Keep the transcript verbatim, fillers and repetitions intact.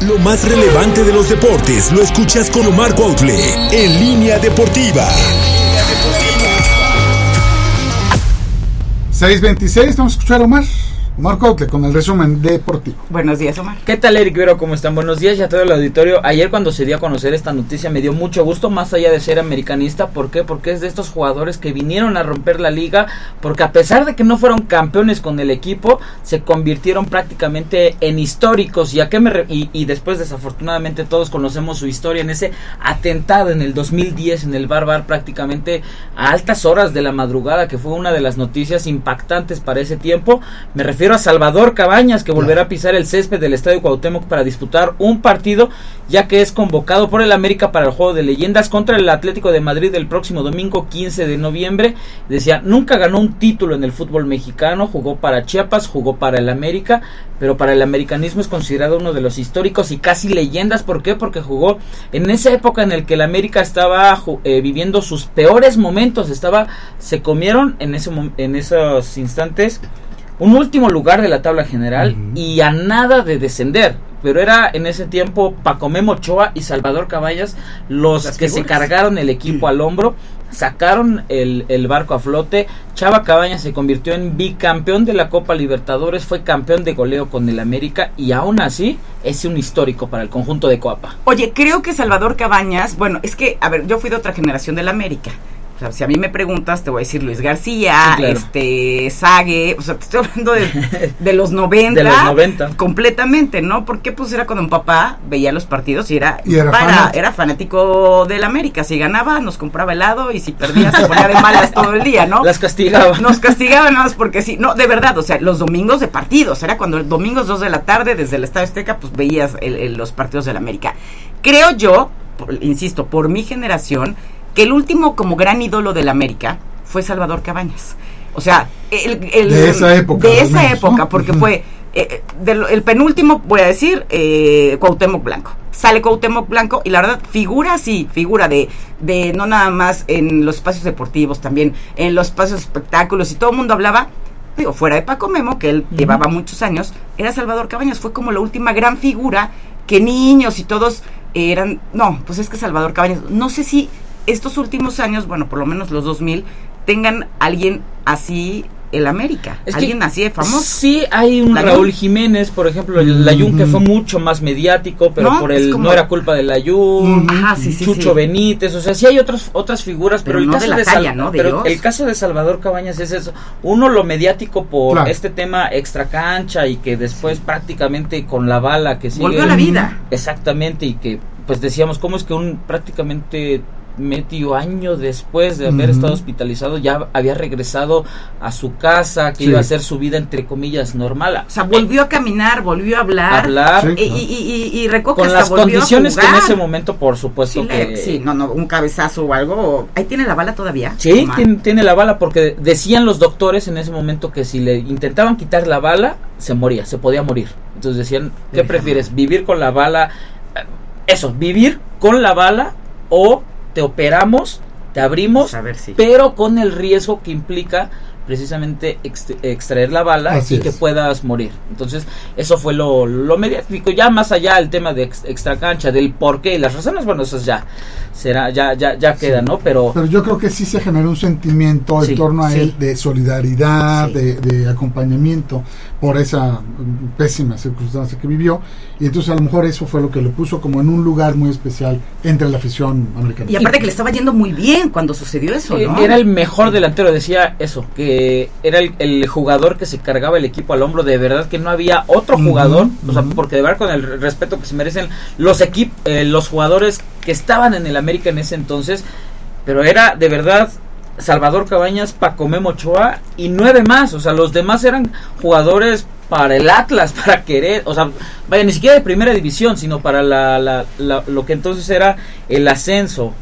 Lo más relevante de los deportes lo escuchas con Omar Cuautle en Línea Deportiva. seis veintiséis, vamos a escuchar a Omar. Omar Cuautle con el resumen deportivo. Buenos días, Omar. ¿Qué tal, Eric Vero? ¿Cómo están? Buenos días y a todo el auditorio. Ayer cuando se dio a conocer esta noticia me dio mucho gusto, más allá de ser americanista. ¿Por qué? Porque es de estos jugadores que vinieron a romper la liga, porque a pesar de que no fueron campeones con el equipo, se convirtieron prácticamente en históricos. ¿Y a qué me re- y, y después, desafortunadamente, todos conocemos su historia en ese atentado en el dos mil diez en el Bar Bar, prácticamente a altas horas de la madrugada, que fue una de las noticias impactantes para ese tiempo. Me refiero a Salvador Cabañas, que volverá a pisar el césped del Estadio Cuauhtémoc para disputar un partido, ya que es convocado por el América para el Juego de Leyendas contra el Atlético de Madrid el próximo domingo quince de noviembre. Decía, nunca ganó un título en el fútbol mexicano, jugó para Chiapas, jugó para el América, pero para el americanismo es considerado uno de los históricos y casi leyendas. ¿Por qué? Porque jugó en esa época en el que el América estaba eh, viviendo sus peores momentos, estaba, se comieron en ese en esos instantes un último lugar de la tabla general uh-huh. y a nada de descender, pero era en ese tiempo Paco Memo Ochoa y Salvador Cabañas los Las que figuras. se cargaron el equipo al hombro, sacaron el, el barco a flote. Chava Cabañas se convirtió en bicampeón de la Copa Libertadores, fue campeón de goleo con el América y aún así es un histórico para el conjunto de Coapa. Oye, creo que Salvador Cabañas, bueno, es que, a ver, yo fui de otra generación del América. O sea, si a mí me preguntas, te voy a decir Luis García, sí, claro. este, Sague, o sea, te estoy hablando de, de los noventa. De los noventa. Completamente, ¿no? Porque pues era cuando mi papá veía los partidos y era, y era, para, fanático. era fanático del América. Si ganaba, nos compraba helado y si perdía, se ponía de malas todo el día, ¿no? Las castigaba. Nos castigaba nada más porque sí. No, de verdad, o sea, los domingos de partidos, era cuando el domingo dos de la tarde, desde el Estadio Azteca, pues veías el, el, los partidos del América. Creo yo, por, insisto, por mi generación, que el último como gran ídolo del América fue Salvador Cabañas. O sea, el, el de esa época. De esa menos, época, ¿no? porque fue eh, del, el penúltimo, voy a decir, eh, Cuauhtémoc Blanco. Sale Cuauhtémoc Blanco y la verdad, figura sí, figura de, de no nada más en los espacios deportivos, también en los espacios de espectáculos y todo el mundo hablaba, digo, fuera de Paco Memo, que él uh-huh. llevaba muchos años, era Salvador Cabañas, fue como la última gran figura que niños y todos eran, no, pues es que Salvador Cabañas, no sé si estos últimos años, bueno, por lo menos los dos mil, tengan alguien así el América, es alguien así de famoso. Sí, hay un Layún. Raúl Jiménez, por ejemplo, el Layún, que fue mucho más mediático, pero no, por el como... no era culpa del Layún, ah, sí, sí, Chucho sí. Benítez, o sea, sí hay otros otras figuras, pero, pero el no caso de, la de, talla, Sal... ¿no? de pero el caso de Salvador Cabañas es eso, uno lo mediático por claro. este tema extra cancha y que después sí. prácticamente con la bala que sigue volvió a la vida. Exactamente, y que pues decíamos cómo es que un prácticamente medio año después de haber uh-huh. estado hospitalizado ya había regresado a su casa, que sí. iba a hacer su vida entre comillas normal. O sea, volvió a caminar, volvió a hablar, hablar sí, y, y, y, y recoge con las condiciones que en ese momento, por supuesto, sí, que le, sí, no, no, un cabezazo o algo. Ahí tiene la bala todavía. Sí, tiene, tiene la bala porque decían los doctores en ese momento que si le intentaban quitar la bala se moría, se podía morir. Entonces decían, ¿qué Déjame. prefieres? ¿Vivir con la bala? Eso, vivir con la bala o te operamos, te abrimos, si. pero con el riesgo que implica precisamente ext- extraer la bala Así y es. que puedas morir. Entonces, eso fue lo, lo mediático. Ya más allá el tema de ex- extra cancha, del por qué y las razones, bueno, eso ya será, ya, ya, ya queda, sí. ¿no? Pero, pero yo creo que sí se generó un sentimiento sí, en torno a sí. él de solidaridad, sí. de, de acompañamiento por esa pésima circunstancia que vivió, y entonces a lo mejor eso fue lo que lo puso como en un lugar muy especial entre la afición americana. Y aparte que le estaba yendo muy bien cuando sucedió eso, ¿no? Era el mejor delantero, decía eso, que era el, el jugador que se cargaba el equipo al hombro, de verdad que no había otro jugador, uh-huh, o sea, uh-huh. porque de verdad con el respeto que se merecen los equip, eh, los jugadores que estaban en el América en ese entonces, pero era de verdad Salvador Cabañas, Paco Memo Ochoa y nueve más, o sea, los demás eran jugadores para el Atlas, para querer, o sea, vaya, ni siquiera de primera división, sino para la, la, la lo que entonces era el ascenso.